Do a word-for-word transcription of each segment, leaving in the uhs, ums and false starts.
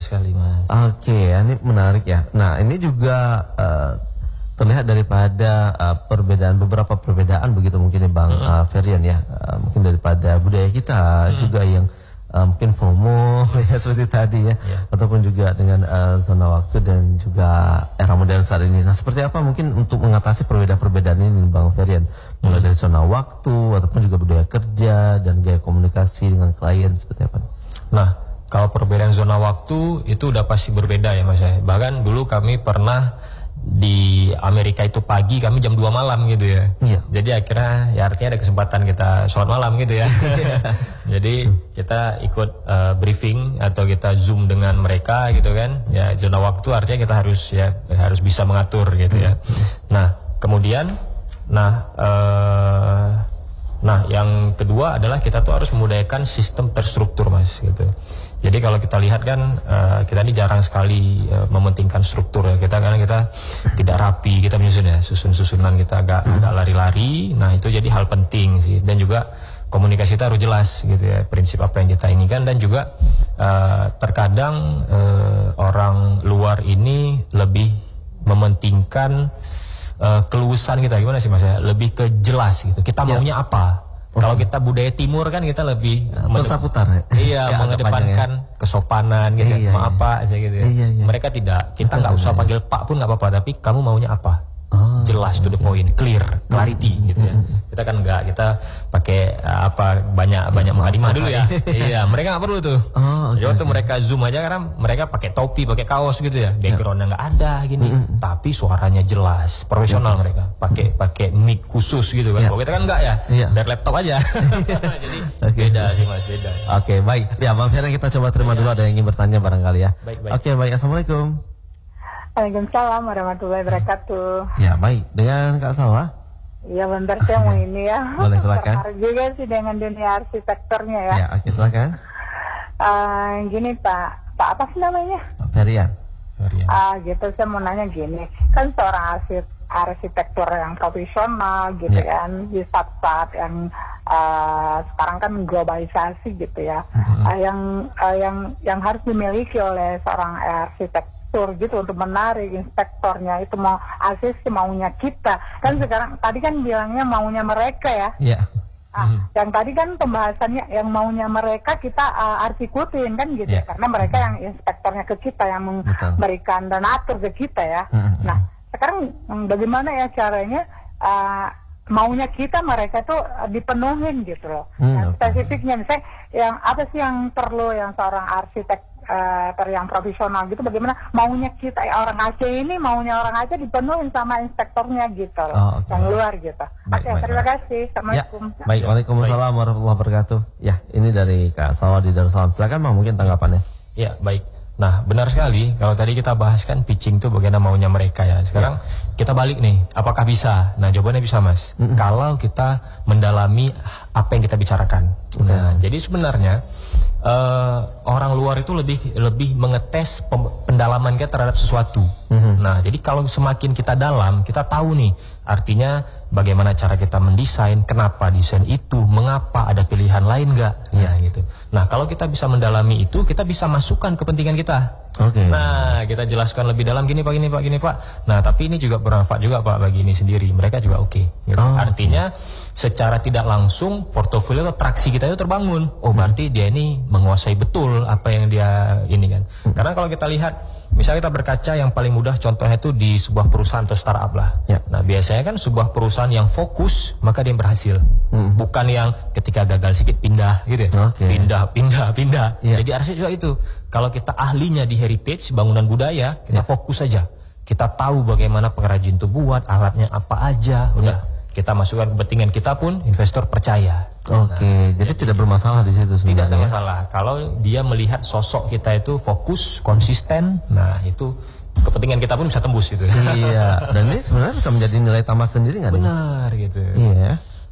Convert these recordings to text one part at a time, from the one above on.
sekali Mas. Oke, ini menarik ya. Nah ini juga uh, terlihat daripada uh, perbedaan beberapa perbedaan begitu mungkin ya Bang uh, Ferian ya, uh, mungkin daripada budaya kita hmm. juga yang uh, mungkin FOMO ya seperti tadi ya, yeah. ataupun juga dengan uh, zona waktu dan juga era modern saat ini. Nah seperti apa mungkin untuk mengatasi perbedaan-perbedaan ini Bang Ferian, mulai dari zona waktu ataupun juga budaya kerja dan gaya komunikasi dengan klien seperti apa? Nah kalau perbedaan zona waktu itu udah pasti berbeda ya Mas ya. Bahkan dulu kami pernah di Amerika itu pagi, kami jam dua malam gitu ya. Iya. Jadi akhirnya ya artinya ada kesempatan kita sholat malam gitu ya. Jadi kita ikut uh, briefing atau kita zoom dengan mereka gitu kan. Ya zona waktu artinya kita harus ya harus bisa mengatur gitu ya. Nah kemudian, nah uh, nah yang kedua adalah kita tuh harus memudahkan sistem terstruktur Mas gitu. Jadi kalau kita lihat kan uh, kita ini jarang sekali uh, mementingkan struktur ya. Kita karena kita tidak rapi, kita menyusun ya, susun-susunan kita agak hmm. agak lari-lari. Nah, itu jadi hal penting sih. Dan juga komunikasi kita harus jelas gitu ya, prinsip apa yang kita inginkan. Dan juga uh, terkadang uh, orang luar ini lebih mementingkan uh, keluasan kita, gimana sih Mas ya? Lebih ke jelas gitu. Kita maunya ya. apa? Kalau kita budaya timur kan kita lebih putar-putar ya? Iya, ya, mengedepankan ya. kesopanan gitu iya, ya. Mau iya. apa aja gitu ya. Iya, iya. Mereka tidak, kita nggak usah panggil Pak pun nggak apa-apa, tapi kamu maunya apa? Oh, jelas to the point, clear, clarity hmm, gitu ya. Hmm. Kita kan enggak, kita pakai uh, apa banyak banyak mukadimah dulu ya. Iya, mereka nggak perlu tuh. Oh, okay, waktu okay. mereka zoom aja karena mereka pakai topi, pakai kaos gitu ya. Backgroundnya nggak ada gini, hmm. tapi suaranya jelas, profesional hmm. mereka. Pakai pakai mic khusus gitu kan. Yeah. Kalau kita kan enggak ya, yeah. dari laptop aja. Jadi okay. beda sih Mas, beda. Oke, okay, baik. Ya, Bang Ferian kita coba terima ya. dulu, ada yang ingin bertanya barangkali ya. Baik, baik. Oke, okay, baik. Assalamualaikum. Waalaikumsalam warahmatullahi wabarakatuh. Ya baik, dengan Kak Salwa. Iya bentar saya mau ini ya. Boleh silakan. Tertarik juga sih dengan dunia arsitekturnya ya. Ya oke silakan. Uh, gini Pak, Pak apa sih namanya? Ferian. Ferian. Ah uh, gitu, saya mau nanya gini, kan seorang arsitek arsitektur yang profesional gitu ya. kan di saat-saat yang uh, sekarang kan globalisasi gitu ya, mm-hmm. uh, yang uh, yang yang harus dimiliki oleh seorang arsitek gitu untuk menarik inspektornya itu mau asis maunya kita kan sekarang tadi kan bilangnya maunya mereka ya. Iya. Ah, mm-hmm. yang tadi kan pembahasannya yang maunya mereka kita uh, harus ikutin kan gitu yeah. karena mereka yang inspektornya ke kita yang memberikan dan atur ke kita ya. Mm-hmm. Nah sekarang bagaimana ya caranya uh, maunya kita mereka tuh dipenuhin gitu loh. Mm, nah, okay. Spesifiknya misalnya yang apa sih yang perlu yang seorang arsitek Uh, yang profesional gitu, bagaimana maunya kita orang Aceh ini maunya orang Aceh dipenuhin sama inspektornya gitu loh, oh, okay. yang luar gitu. Oke, okay, terima baik. kasih. Assalamualaikum. Ya, baik, waalaikumsalam warahmatullahi wabarakatuh. Ya, ini dari Kak Salwa di Darussalam. Silakan Bang, mungkin tanggapannya. Ya, baik. Nah, benar sekali. Kalau tadi kita bahas kan pitching itu bagaimana maunya mereka ya. Sekarang ya. kita balik nih, apakah bisa? Nah, jawabannya bisa Mas. Mm-hmm. Kalau kita mendalami apa yang kita bicarakan. Mm-hmm. Nah, jadi sebenarnya Uh, orang luar itu lebih lebih mengetes pendalaman kita terhadap sesuatu. Mm-hmm. Nah, jadi kalau semakin kita dalam, kita tahu nih artinya bagaimana cara kita mendesain, kenapa desain itu, mengapa, ada pilihan lain nggak, yeah. ya gitu. Nah, kalau kita bisa mendalami itu, kita bisa masukkan kepentingan kita. Oke. Okay. Nah, kita jelaskan lebih dalam gini pak, gini pak, gini pak. Nah, tapi ini juga bermanfaat juga pak bagi ini sendiri. Mereka juga oke. Okay, gitu. oh, Artinya okay. secara tidak langsung portofolio atau traksi kita itu terbangun. Oh, berarti dia ini menguasai betul apa yang dia ini kan. Hmm. Karena kalau kita lihat, misalnya kita berkaca yang paling mudah contohnya itu di sebuah perusahaan atau startup lah. Ya. Nah, biasanya kan sebuah perusahaan yang fokus maka dia yang berhasil. Hmm. Bukan yang ketika gagal sedikit pindah gitu ya. Okay. Pindah, pindah, pindah. Ya. Jadi arsitek juga itu. Kalau kita ahlinya di heritage, bangunan budaya, kita ya. fokus saja. Kita tahu bagaimana pengrajin itu buat, alatnya apa aja, udah ya. kita masukkan kepentingan kita pun investor percaya. Oke, okay. nah, jadi, jadi tidak bermasalah di situ sebenarnya. Tidak ada masalah. Kalau dia melihat sosok kita itu fokus, konsisten, nah itu kepentingan kita pun bisa tembus itu. Iya. Dan ini sebenarnya bisa menjadi nilai tambah sendiri nggak? Benar nih? Gitu. Iya.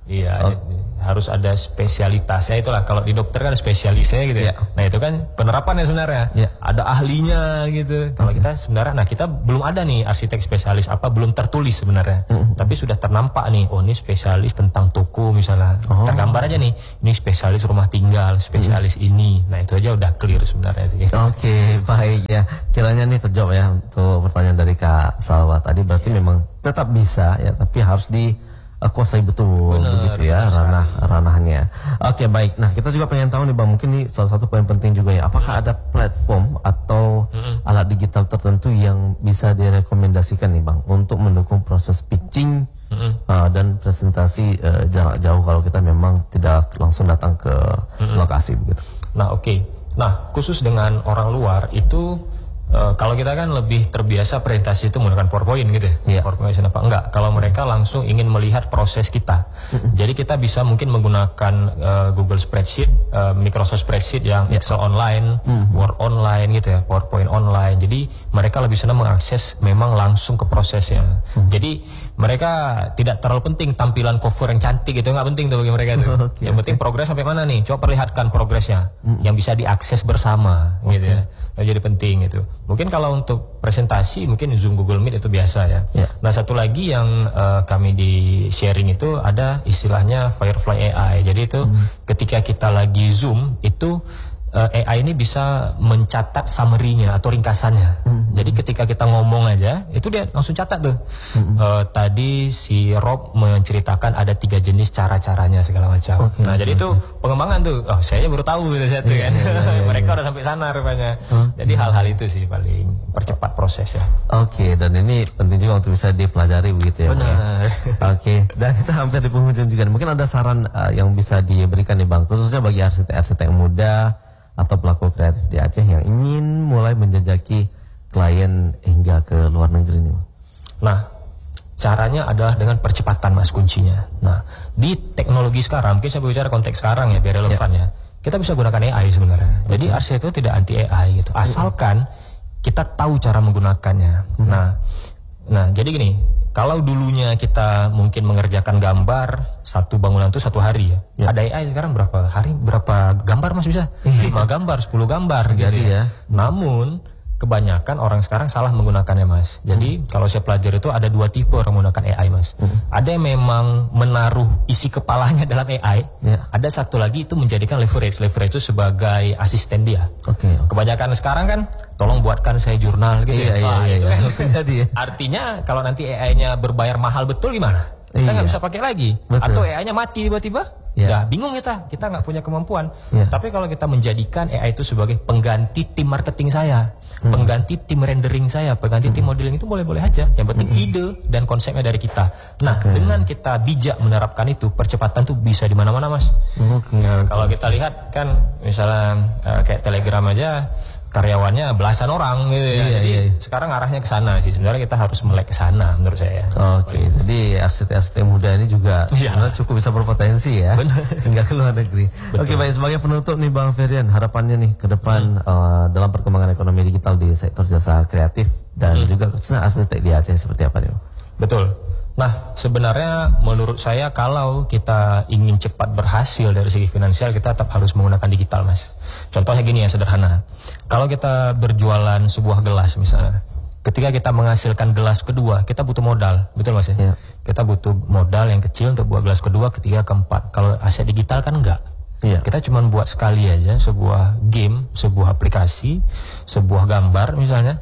Iya, oh. harus ada spesialitasnya. Itulah kalau di dokter kan ada spesialisnya gitu ya. Nah itu kan penerapannya sebenarnya. Ya. Ada ahlinya gitu. Kalau kita sebenarnya, nah kita belum ada nih arsitek spesialis apa, belum tertulis sebenarnya. Uh-huh. Tapi sudah ternampak nih, oh ini spesialis tentang toko misalnya. Oh. Tergambar aja nih, ini spesialis rumah tinggal, spesialis uh-huh. ini. Nah itu aja udah clear sebenarnya sih. Oke, okay, baik ya. Kiranya nih terjawab ya untuk pertanyaan dari Kak Salwa tadi. Berarti ya. memang tetap bisa ya, tapi harus di Uh, kuasai betul. Bener, begitu ya ranah ranahnya. Oke, okay, baik. Nah kita juga pengen tahu nih Bang, mungkin ini salah satu poin penting juga ya. Apakah hmm. ada platform atau hmm. alat digital tertentu yang bisa direkomendasikan nih Bang untuk mendukung proses pitching hmm. uh, dan presentasi uh, jarak jauh kalau kita memang tidak langsung datang ke hmm. lokasi begitu. Nah oke. Okay. Nah khusus dengan orang luar itu Uh, kalau kita kan lebih terbiasa presentasi itu menggunakan PowerPoint gitu ya, yeah. PowerPoint apa enggak? Kalau mereka langsung ingin melihat proses kita, mm-hmm. jadi kita bisa mungkin menggunakan uh, Google Spreadsheet, uh, Microsoft Spreadsheet yang yeah. Excel online, mm-hmm. Word online gitu ya, PowerPoint online. Jadi mereka lebih senang mengakses memang langsung ke prosesnya. Mm-hmm. Jadi mereka tidak terlalu penting tampilan cover yang cantik itu, nggak penting tuh bagi mereka itu. Okay, yang penting okay. progres sampai mana nih? Coba perlihatkan progresnya, mm-hmm. yang bisa diakses bersama, okay. gitu ya. Jadi penting itu. Mungkin kalau untuk presentasi mungkin Zoom, Google Meet itu biasa ya. Yeah. Nah satu lagi yang uh, kami di sharing itu ada istilahnya Firefly A I. Jadi itu hmm. ketika kita lagi Zoom itu uh, A I ini bisa mencatat summary-nya atau ringkasannya. Hmm. Jadi ketika kita ngomong aja itu dia langsung catat tuh. Hmm. Uh, tadi si Rob menceritakan ada tiga jenis cara-caranya segala macam. Okay. Nah jadi itu pengembangan tuh. Oh saya baru tahu gitu satu yeah, kan. Yeah, yeah, yeah, mereka yeah. udah sampai sana rupanya. Hmm. Jadi hal-hal itu sih paling percepat proses ya. Oke, okay, dan ini penting juga untuk bisa dipelajari begitu ya. Benar. Ya? Oke, okay. Dan kita hampir di penghujung juga. Mungkin ada saran uh, yang bisa diberikan nih Bang, khususnya bagi arsitek-arsitek muda atau pelaku kreatif di Aceh yang ingin mulai menjajaki klien hingga ke luar negeri nih. Nah, caranya adalah dengan percepatan Mas kuncinya. Nah, di teknologi sekarang, mungkin saya bicara konteks sekarang ya biar relevan ya. ya. Kita bisa gunakan A I sebenarnya. Jadi okay. arsitek itu tidak anti A I gitu. Asalkan kita tahu cara menggunakannya. Hmm. Nah, nah jadi gini, kalau dulunya kita mungkin mengerjakan gambar satu bangunan itu satu hari ya. ya. Ada A I sekarang berapa hari berapa gambar Mas bisa? lima gambar, sepuluh gambar gitu ya. ya. Namun kebanyakan orang sekarang salah menggunakannya Mas. Jadi hmm. kalau saya pelajari itu ada dua tipe orang menggunakan A I Mas. Hmm. Ada yang memang menaruh isi kepalanya dalam A I. Ya. Ada satu lagi itu menjadikan leverage. Leverage itu sebagai asisten dia. Oke. Okay, okay. Kebanyakan sekarang kan tolong buatkan saya jurnal gitu. Iya, ya. Iya, iya, itu iya. Kan. Jadi, ya. Artinya kalau nanti A I-nya berbayar mahal betul gimana? Kita nggak iya. bisa pakai lagi. Betul. Atau A I-nya mati tiba-tiba? Ya. Udah bingung kita. Kita nggak punya kemampuan. Ya. Tapi kalau kita menjadikan A I itu sebagai pengganti tim marketing saya, Hmm. pengganti tim rendering saya, pengganti hmm. tim modeling itu boleh-boleh aja. Yang penting hmm. ide dan konsepnya dari kita. Nah, okay. dengan kita bijak menerapkan itu, percepatan tuh bisa di mana-mana, Mas. Okay. Nah, okay. Kalau kita lihat kan, misalnya uh, kayak Telegram aja, karyawannya belasan orang gitu ya. Iya, jadi iya. sekarang arahnya ke sana sih. Sebenarnya kita harus melek ke sana menurut saya. Oke, okay. Jadi arsitek-arsitek muda ini juga ya. cukup bisa berpotensi ya. Hingga ke luar negeri. Oke, okay, baik, sebagai penutup nih Bang Ferdian, harapannya nih ke depan hmm. uh, dalam perkembangan ekonomi digital di sektor jasa kreatif dan hmm. juga khususnya arsitek di Aceh seperti apa nih? Betul. Nah, sebenarnya menurut saya kalau kita ingin cepat berhasil dari segi finansial, kita tetap harus menggunakan digital, Mas. Contohnya gini ya, sederhana. Kalau kita berjualan sebuah gelas misalnya, ketika kita menghasilkan gelas kedua, kita butuh modal, betul Mas ya? Ya. Kita butuh modal yang kecil untuk buat gelas kedua, ketiga, keempat. Kalau aset digital kan enggak. Ya. Kita cuma buat sekali aja sebuah game, sebuah aplikasi, sebuah gambar misalnya.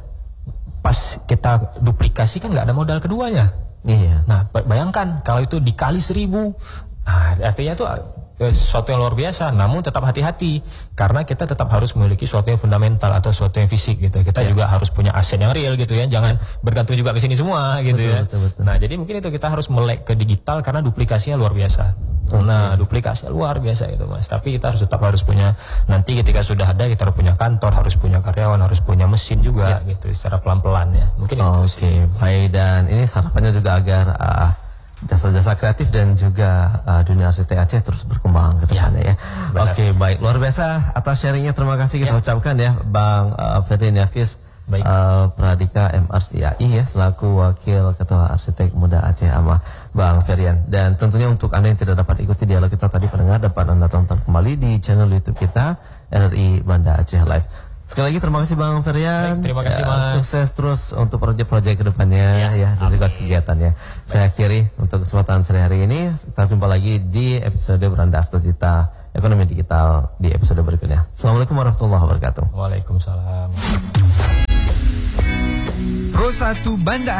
Pas kita duplikasi kan nggak ada modal keduanya. Iya. Nah, bayangkan kalau itu dikali seribu, nah, artinya itu eh, sesuatu yang luar biasa. Namun tetap hati-hati karena kita tetap harus memiliki sesuatu yang fundamental atau sesuatu yang fisik gitu. Kita ya. juga harus punya aset yang real gitu ya. Jangan bergantung juga ke sini semua gitu betul, ya. Betul, betul. Nah, jadi mungkin itu kita harus melek ke digital karena duplikasinya luar biasa. Okay. Nah, duplikasinya luar biasa gitu Mas. Tapi kita harus tetap harus punya, nanti ketika sudah ada kita harus punya kantor, harus punya karyawan, harus punya mesin juga ya. gitu secara pelan-pelan ya. Mungkin oh, itu sih. Oke, baik, dan ini harapannya juga agar uh, jasa-jasa kreatif dan juga uh, dunia arsitek Aceh terus berkembang ke depannya ya. ya. Oke, baik, luar biasa atas sharingnya, terima kasih kita ya. ucapkan ya Bang uh, Ferdian Yafis Baik. Uh, Pradika M R C A I ya, selaku Wakil Ketua Arsitek Muda Aceh Amah, Bang Ferian. Dan tentunya untuk Anda yang tidak dapat ikuti dialog kita tadi pendengar, dapat Anda tonton kembali di channel YouTube kita R R I Banda Aceh Live. Sekali lagi terima kasih Bang Ferian. Baik, terima kasih ya, Mas. Sukses terus untuk proyek-proyek kedepannya ya, ya dan juga kegiatannya. Baik. Saya akhiri untuk kesempatan sore hari ini. Kita jumpa lagi di episode Beranda Astagita Ekonomi Digital di episode berikutnya. Assalamualaikum warahmatullahi wabarakatuh. Waalaikumsalam. Pro satu Banda